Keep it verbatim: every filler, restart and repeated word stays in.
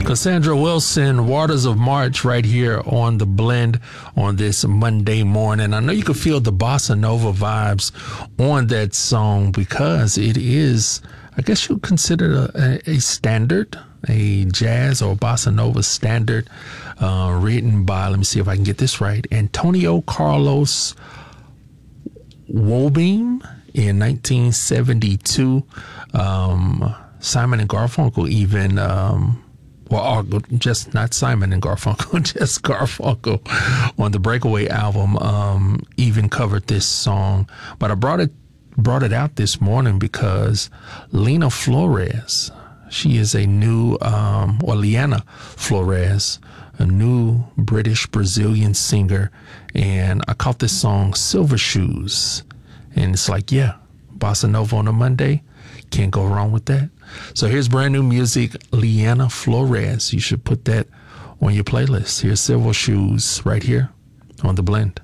Cassandra Wilson, Waters of March, right here on The Blend on this Monday morning. I know you can feel the bossa nova vibes on that song because it is, I guess you would consider a, a standard, a jazz or bossa nova standard, uh, written by, let me see if I can get this right, Antonio Carlos Jobim in nineteen seventy-two. Um, Simon and Garfunkel even, um, well, just not Simon and Garfunkel, just Garfunkel on the Breakaway album, um, even covered this song. But I brought it brought it out this morning because Lena Flores, she is a new, um, or Liana Flores, a new British Brazilian singer, and I caught this song Silver Shoes, and it's like, yeah, bossa nova on a Monday, can't go wrong with that. So here's brand new music, Liana Flores. You should put that on your playlist. Here's Silver Shoes right here on The Blend.